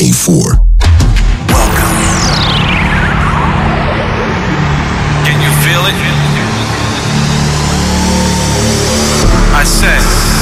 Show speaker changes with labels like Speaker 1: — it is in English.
Speaker 1: K4.
Speaker 2: Welcome. Can you feel it? I said